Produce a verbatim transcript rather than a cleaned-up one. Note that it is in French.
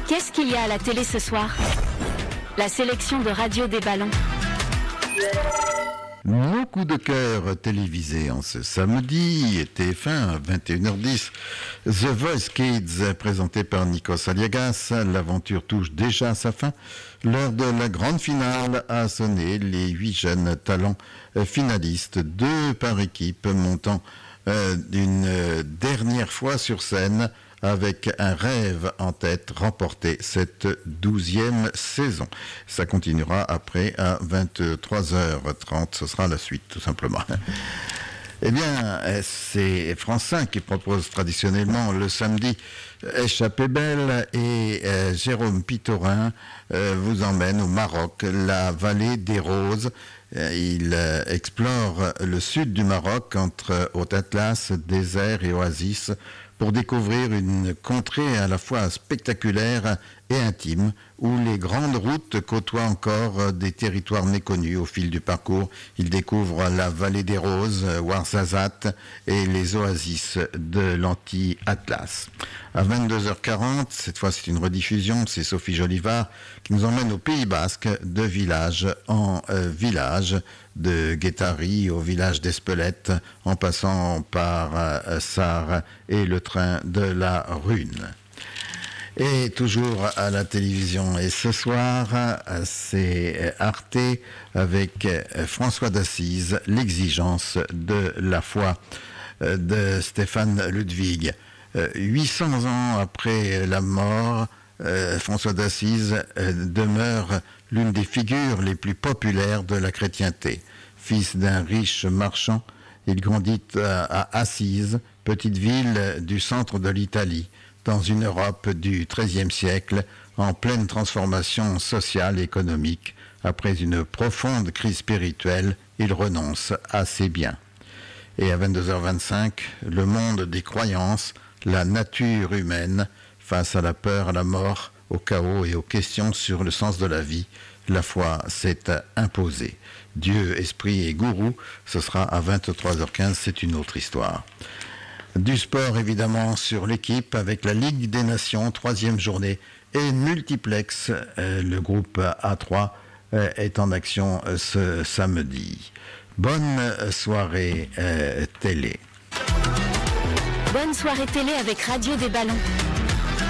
Qu'est-ce qu'il y a à la télé ce soir? La sélection de Radio des Ballons. Nos coups de cœur télévisés en ce samedi, T F un à vingt et une heures dix. The Voice Kids, présenté par Nikos Aliagas. L'aventure touche déjà à sa fin. L'heure de la grande finale a sonné. Les huit jeunes talents finalistes, deux par équipe, montant euh, une dernière fois sur scène avec un rêve en tête, remporter cette douzième saison. Ça continuera après à vingt-trois heures trente, ce sera la suite tout simplement. Eh bien, c'est France cinq qui propose traditionnellement le samedi Échappée belle et euh, Jérôme Pitorin euh, vous emmène au Maroc, la vallée des Roses. Il euh, explore le sud du Maroc entre Haut Atlas, désert et oasis pour découvrir une contrée à la fois spectaculaire et intime où les grandes routes côtoient encore des territoires méconnus. Au fil du parcours, il découvre la vallée des Roses, Ouarzazate et les oasis de l'anti-Atlas. À vingt-deux heures quarante, cette fois c'est une rediffusion, c'est Sophie Jolivard qui nous emmène au Pays Basque de village en euh, village, de Guétari au village d'Espelette, en passant par euh, Sarre et le train de la Rune. Et toujours à la télévision, et ce soir, c'est Arte avec François d'Assise, l'exigence de la foi de Stéphane Ludwig. huit cents ans après la mort, François d'Assise demeure l'une des figures les plus populaires de la chrétienté. Fils d'un riche marchand, il grandit à Assise, petite ville du centre de l'Italie, dans une Europe du treizième siècle, en pleine transformation sociale et économique. Après une profonde crise spirituelle, il renonce à ses biens. Et à vingt-deux heures vingt-cinq, le monde des croyances, la nature humaine, face à la peur, à la mort, au chaos et aux questions sur le sens de la vie, la foi s'est imposée. Dieu, esprit et gourou, ce sera à vingt-trois heures quinze, c'est une autre histoire. Du sport évidemment sur l'équipe avec la Ligue des Nations, troisième journée, et multiplex, euh, le groupe A trois euh, est en action euh, ce samedi. Bonne soirée euh, télé. Bonne soirée télé avec Radio des Ballons.